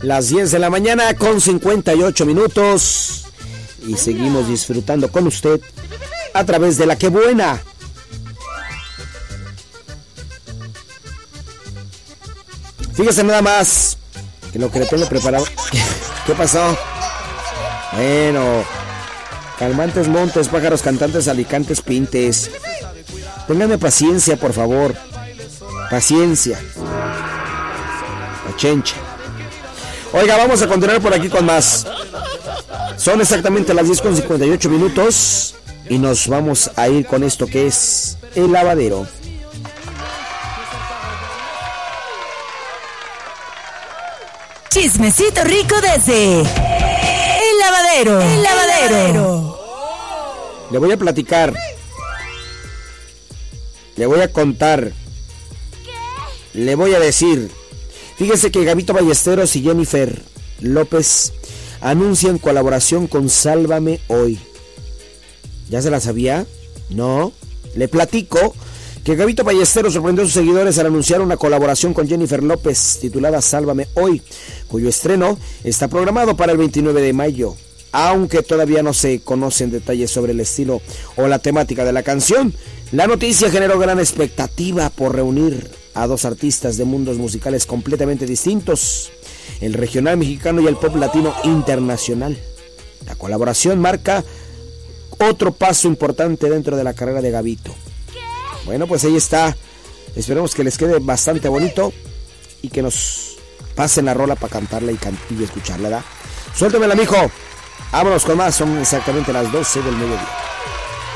Las 10 de la mañana con 58 minutos. Y seguimos disfrutando con usted a través de La Que Buena. Fíjese nada más que lo que le tengo preparado. ¿Qué pasó? Bueno, calmantes montes, pájaros cantantes, alicantes pintes. Ténganme paciencia, por favor. Paciencia. Pachencha. Oiga, vamos a continuar por aquí con más. Son exactamente las 10 con 58 minutos. Y nos vamos a ir con esto que es El Lavadero. Chismecito rico desde El Lavadero. El Lavadero. Le voy a platicar. Le voy a contar. Le voy a decir. Fíjese que Gabito Ballesteros y Jennifer López anuncian colaboración con Sálvame Hoy. ¿Ya se la sabía? No. Le platico que Gabito Ballesteros sorprendió a sus seguidores al anunciar una colaboración con Jennifer López titulada Sálvame Hoy, cuyo estreno está programado para el 29 de mayo. Aunque todavía no se conocen detalles sobre el estilo o la temática de la canción, la noticia generó gran expectativa por reunir a dos artistas de mundos musicales completamente distintos, el regional mexicano y el pop latino internacional. La colaboración marca otro paso importante dentro de la carrera de Gabito. Bueno, pues ahí está. Esperemos que les quede bastante bonito y que nos pasen la rola para cantarla y escucharla, ¿verdad? Suéltemela, mijo. Vámonos con más. Son exactamente las 12 del mediodía.